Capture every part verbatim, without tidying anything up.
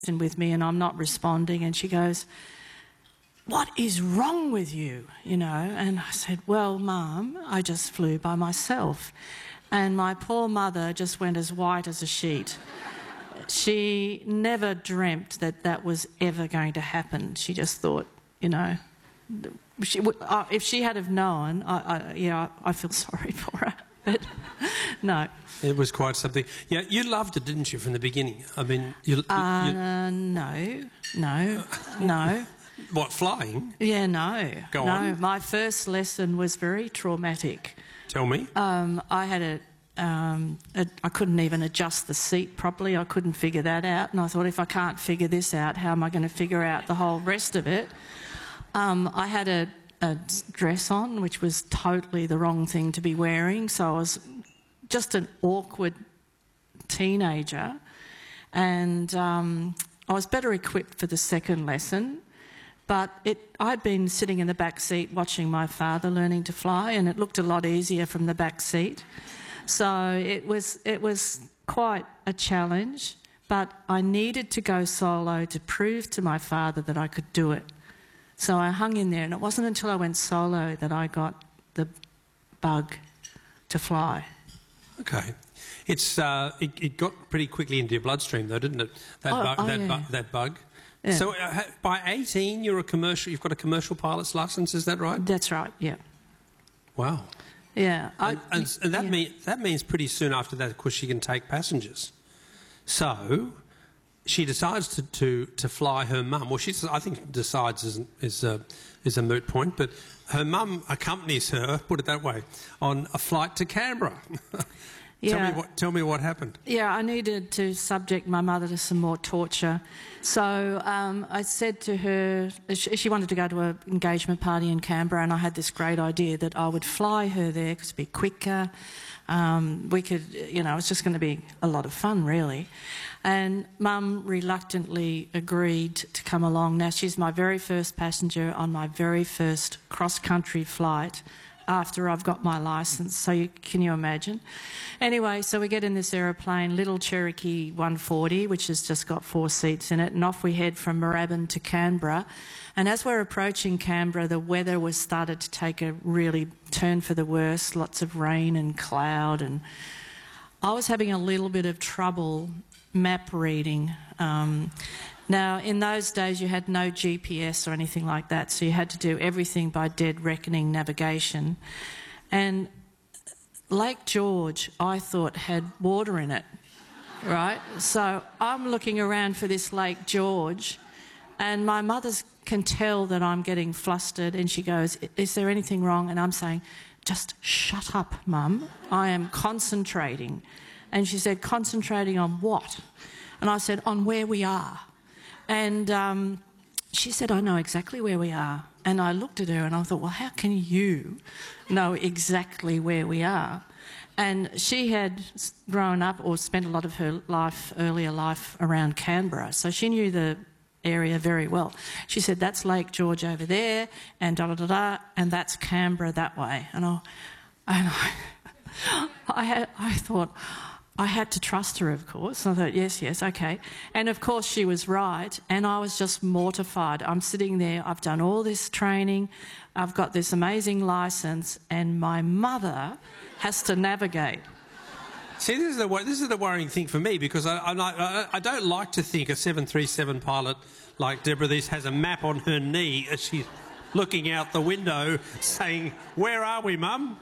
with me and I'm not responding, and she goes, "What is wrong with you?" You know, and I said, "Well, Mum, I just flew by myself." And my poor mother just went as white as a sheet. She never dreamt that that was ever going to happen. She just thought, you know, she, uh, if she had have known, I, I, yeah, I feel sorry for her. But no. It was quite something. Yeah, you loved it, didn't you, from the beginning? I mean, you... you, uh, you... No, no, no. What, flying? Yeah, no. Go no, on. My first lesson was very traumatic. Tell me. Um, I had a, um, a... I couldn't even adjust the seat properly. I couldn't figure that out. And I thought, if I can't figure this out, how am I going to figure out the whole rest of it? Um, I had a, a dress on, which was totally the wrong thing to be wearing. So I was just an awkward teenager. And um, I was better equipped for the second lesson. But it, I'd been sitting in the back seat watching my father learning to fly, and it looked a lot easier from the back seat. So it was, it was quite a challenge, but I needed to go solo to prove to my father that I could do it. So I hung in there, and it wasn't until I went solo that I got the bug to fly. Okay. It's, uh, it, it got pretty quickly into your bloodstream, though, didn't it? That, Oh, bug, oh, that, yeah. bu that bug. Yeah. So uh, by eighteen, you're a commercial. You've got a commercial pilot's license. Is that right? That's right. Yeah. Wow. Yeah. I, And, and, and that yeah. mean that means pretty soon after that, of course, she can take passengers. So she decides to to, to fly her mum. Well, she I think decides is is a, is a moot point, but her mum accompanies her. Put it that way, on a flight to Canberra. Yeah. Tell me what. Tell me what happened. Yeah, I needed to subject my mother to some more torture. So um, I said to her, she, she wanted to go to an engagement party in Canberra, and I had this great idea that I would fly her there because it'd be quicker. Um, we could, you know, it was just going to be a lot of fun, really. And Mum reluctantly agreed to come along. Now, she's my very first passenger on my very first cross-country flight after I've got my licence, so you, can you imagine? Anyway, so we get in this aeroplane, little Cherokee one forty, which has just got four seats in it, and off we head from Moorabbin to Canberra. And as we're approaching Canberra, the weather was started to take a really turn for the worse, lots of rain and cloud, and I was having a little bit of trouble map reading. Um, Now, in those days, you had no G P S or anything like that, so you had to do everything by dead reckoning navigation. And Lake George, I thought, had water in it, right? So I'm looking around for this Lake George, and my mother can tell that I'm getting flustered, and she goes, "Is there anything wrong?" And I'm saying, "Just shut up, Mum. I am concentrating." And she said, "Concentrating on what?" And I said, "On where we are." And um, she said, "I know exactly where we are." And I looked at her and I thought, well, how can you know exactly where we are? And she had grown up or spent a lot of her life, earlier life, around Canberra, so she knew the area very well. She said, "That's Lake George over there, and da-da-da-da, and that's Canberra that way." And I, and I, I, had, I thought... I had to trust her, of course. I thought, yes, yes, okay. And, of course, she was right, and I was just mortified. I'm sitting there, I've done all this training, I've got this amazing licence, and my mother has to navigate. See, this is the this is the worrying thing for me, because I I'm not, I, I don't like to think a seven thirty-seven pilot like Deborah These has a map on her knee as she's looking out the window saying, "Where are we, Mum?"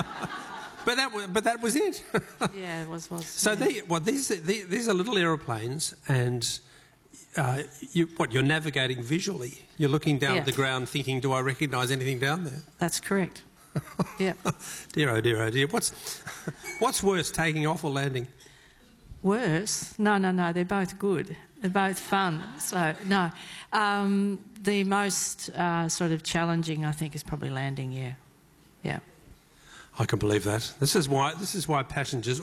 But that, was, but that was it. Yeah, it was. was so yeah. they, well, these, these, these are little aeroplanes, and uh, you, what, you're navigating visually. You're looking down Yeah. at the ground thinking, do I recognise anything down there? That's correct. Yeah. Dear, oh dear, oh dear. What's, what's worse, taking off or landing? Worse? No, no, no, they're both good. They're both fun. So, no. Um, the most uh, sort of challenging, I think, is probably landing, yeah. Yeah. I can believe that. This is why, this is why passengers